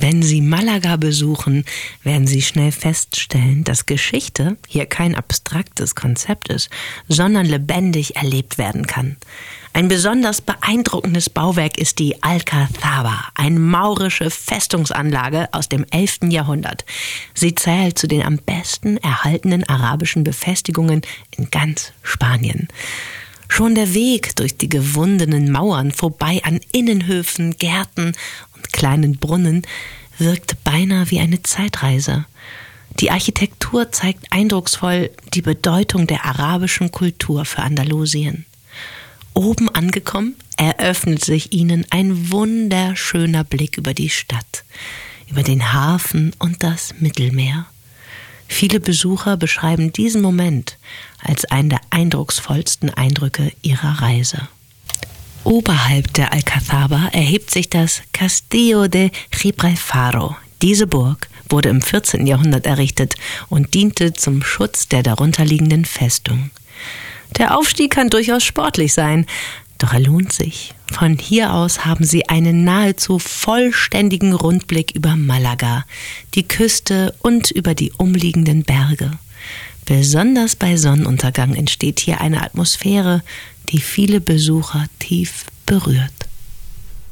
Wenn Sie Malaga besuchen, werden Sie schnell feststellen, dass Geschichte hier kein abstraktes Konzept ist, sondern lebendig erlebt werden kann. Ein besonders beeindruckendes Bauwerk ist die Alcazaba, eine maurische Festungsanlage aus dem 11. Jahrhundert. Sie zählt zu den am besten erhaltenen arabischen Befestigungen in ganz Spanien. Schon der Weg durch die gewundenen Mauern vorbei an Innenhöfen, Gärten und kleinen Brunnen wirkt beinahe wie eine Zeitreise. Die Architektur zeigt eindrucksvoll die Bedeutung der arabischen Kultur für Andalusien. Oben angekommen, eröffnet sich ihnen ein wunderschöner Blick über die Stadt, über den Hafen und das Mittelmeer. Viele Besucher beschreiben diesen Moment als einen der eindrucksvollsten Eindrücke ihrer Reise. Oberhalb der Alcazaba erhebt sich das Castillo de Gibralfaro. Diese Burg wurde im 14. Jahrhundert errichtet und diente zum Schutz der darunterliegenden Festung. Der Aufstieg kann durchaus sportlich sein, doch er lohnt sich. Von hier aus haben Sie einen nahezu vollständigen Rundblick über Malaga, die Küste und über die umliegenden Berge. Besonders bei Sonnenuntergang entsteht hier eine Atmosphäre, die viele Besucher tief berührt.